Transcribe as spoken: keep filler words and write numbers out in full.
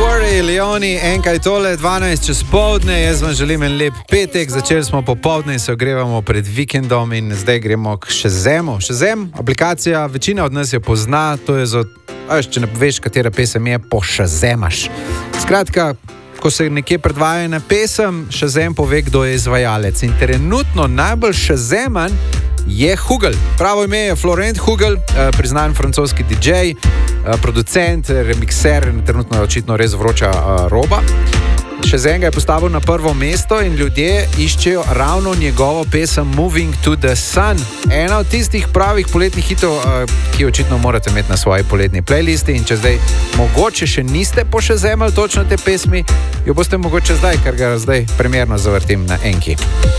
Corey Leoni, enkaj tole, dvanajst čez poldne, jaz vam želim en lep petek, začeli smo popoldne in se ogrevamo pred vikendom in zdaj gremo k Shazemu. Shazam, aplikacija, večina od nas jo pozna, to je za, veš, če ne veš, katera pesem je, pošazemaš. Skratka, ko se nekje predvaja na pesem, Shazam pove, kdo je izvajalec in trenutno najbolj shazaman je Hugel. Pravo ime je Florent Hugel, priznan francoski D J, producent, remixer, trenutno je očitno res vroča roba. Shazam ga je postavil na prvo mesto in ljudje iščejo ravno njegovo pesem Moving to the Sun. Ena od tistih pravih poletnih hitov, ki očitno morate imeti na svoji poletni playlisti in če zdaj mogoče še niste poshazemali točno te pesmi, jo boste mogoče zdaj, ker ga zdaj primerno zavrtim na enki.